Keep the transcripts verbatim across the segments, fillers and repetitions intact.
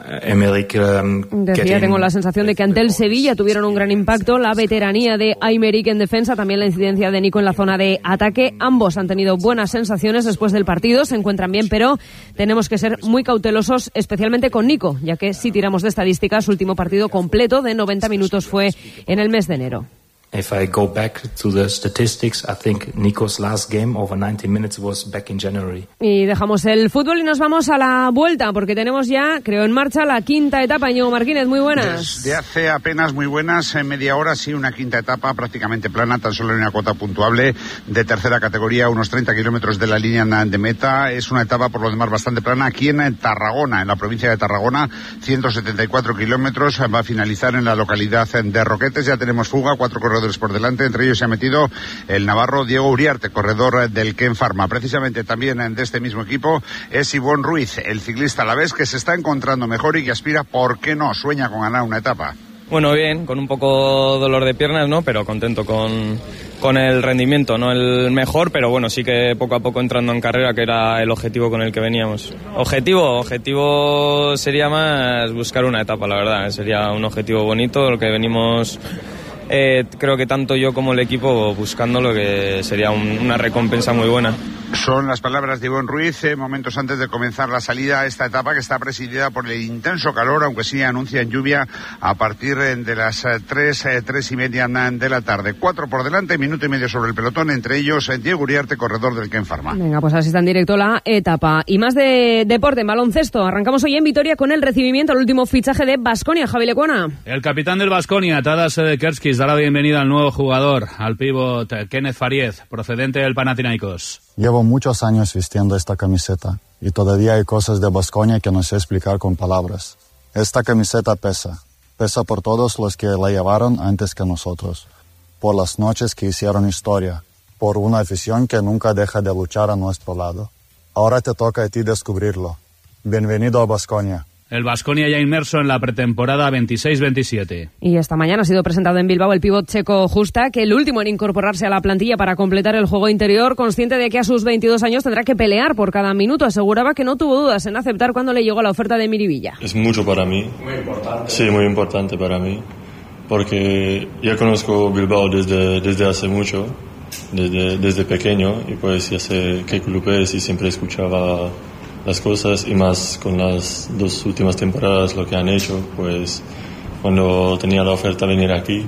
Emerick, um, Decía, getting... tengo la sensación de que ante el Sevilla tuvieron un gran impacto, la veteranía de Aymeric en defensa, también la incidencia de Nico en la zona de ataque. Ambos han tenido buenas sensaciones después del partido, se encuentran bien, pero tenemos que ser muy cautelosos, especialmente con Nico, ya que si tiramos de estadísticas, su último partido completo de noventa minutos fue en el mes de enero. If I go back to the statistics, I think Nico's last game over ninety minutes was back in January. Y dejamos el fútbol y nos vamos a la vuelta, porque tenemos ya, creo, en marcha la quinta etapa. Íñigo Martínez, muy buenas. Desde hace apenas muy buenas, en media hora, sí, una quinta etapa prácticamente plana, tan solo en una cuota puntuable de tercera categoría, unos treinta kilómetros de la línea de meta. Es una etapa, por lo demás, bastante plana. Aquí en Tarragona, en la provincia de Tarragona, ciento setenta y cuatro kilómetros, va a finalizar en la localidad de Roquetes. Ya tenemos fuga, cuatro corredores por delante, entre ellos se ha metido el navarro Diego Uriarte, corredor del Ken Pharma. Precisamente también de este mismo equipo es Ivonne Ruiz, el ciclista alavés que se está encontrando mejor y que aspira, ¿por qué no?, sueña con ganar una etapa. Bueno, bien, con un poco dolor de piernas, ¿no? Pero contento con, con el rendimiento, no el mejor, pero bueno, sí que poco a poco entrando en carrera, que era el objetivo con el que veníamos. Objetivo, objetivo sería más buscar una etapa, la verdad, sería un objetivo bonito, lo que venimos... Eh, creo que tanto yo como el equipo buscando lo que sería un, una recompensa muy buena. Son las palabras de Ivonne Ruiz, eh, momentos antes de comenzar la salida a esta etapa, que está presidida por el intenso calor, aunque sí anuncian lluvia a partir de las tres, eh, tres y media de la tarde. Cuatro por delante, minuto y medio sobre el pelotón, entre ellos eh, Diego Uriarte, corredor del Ken Pharma. Venga, pues así está en directo la etapa. Y más de deporte, en baloncesto. Arrancamos hoy en Vitoria con el recibimiento al último fichaje de Baskonia, Javi Lecuona. El capitán del Baskonia, Tadas Kerskis, da la bienvenida al nuevo jugador, al pívot Kenneth Fariez, procedente del Panathinaikos. Llevo muchos años vistiendo esta camiseta y todavía hay cosas de Baskonia que no sé explicar con palabras. Esta camiseta pesa, pesa por todos los que la llevaron antes que nosotros, por las noches que hicieron historia, por una afición que nunca deja de luchar a nuestro lado. Ahora te toca a ti descubrirlo. Bienvenido a Baskonia. El Baskonia ya inmerso en la pretemporada veintiséis veintisiete. Y esta mañana ha sido presentado en Bilbao el pívot checo Justa, que el último en incorporarse a la plantilla para completar el juego interior, consciente de que a sus veintidós años tendrá que pelear por cada minuto. Aseguraba que no tuvo dudas en aceptar cuando le llegó la oferta de Miribilla. Es mucho para mí. Muy importante. Sí, muy importante para mí, porque ya conozco Bilbao desde, desde hace mucho, desde, desde pequeño, y pues ya sé qué club es y siempre escuchaba las cosas, y más con las dos últimas temporadas lo que han hecho, pues cuando tenía la oferta de venir aquí,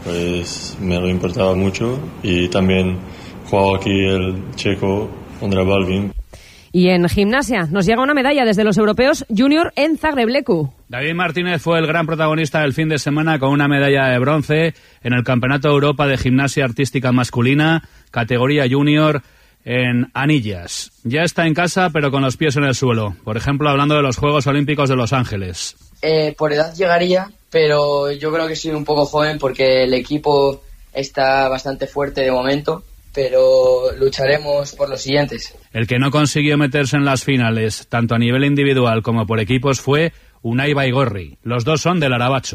pues me lo importaba mucho, y también jugaba aquí el checo Ondra Balvin. Y en gimnasia nos llega una medalla desde los europeos junior en Zagreblecu. David Martínez fue el gran protagonista del fin de semana con una medalla de bronce en el Campeonato de Europa de Gimnasia Artística Masculina, categoría junior, en Anillas. Ya está en casa, pero con los pies en el suelo. Por ejemplo, hablando de los Juegos Olímpicos de Los Ángeles. Eh, por edad llegaría, pero yo creo que soy un poco joven porque el equipo está bastante fuerte de momento, pero lucharemos por los siguientes. El que no consiguió meterse en las finales, tanto a nivel individual como por equipos, fue Unai Baigorri. Los dos son del Arabacho.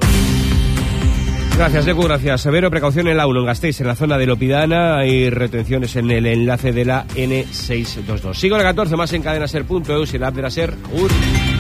Gracias, Lecu, gracias. Severo, precaución en el Aulo, en Gasteiz, en la zona de Lopidana. Hay retenciones en el enlace de la ene seiscientos veintidós. Sigo en la catorce, más en cadena ser punto eus y en la app de la SER. Agur.